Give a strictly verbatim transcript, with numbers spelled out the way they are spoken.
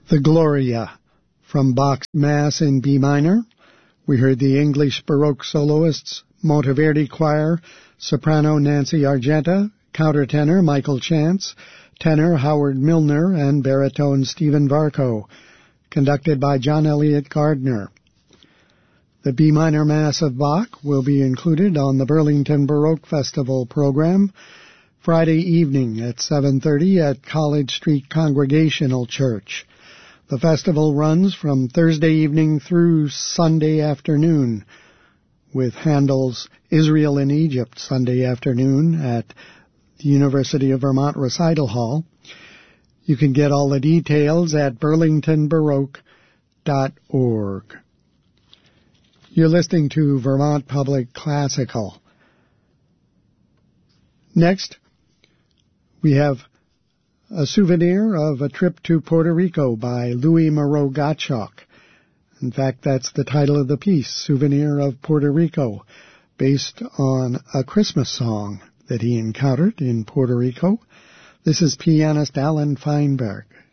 The Gloria, from Bach's Mass in B minor. We heard the English Baroque soloists Monteverdi Choir, soprano Nancy Argenta, countertenor Michael Chance, tenor Howard Milner, and baritone Stephen Varco, conducted by John Elliott Gardner. The B minor Mass of Bach will be included on the Burlington Baroque Festival program Friday evening at seven thirty at College Street Congregational Church. The festival runs from Thursday evening through Sunday afternoon, with Handel's Israel in Egypt Sunday afternoon at the University of Vermont Recital Hall. You can get all the details at burlington baroque dot org. You're listening to Vermont Public Classical. Next, we have a souvenir of a trip to Puerto Rico by Louis Moreau Gottschalk. In fact, that's the title of the piece, Souvenir of Puerto Rico, based on a Christmas song that he encountered in Puerto Rico. This is pianist Alan Feinberg.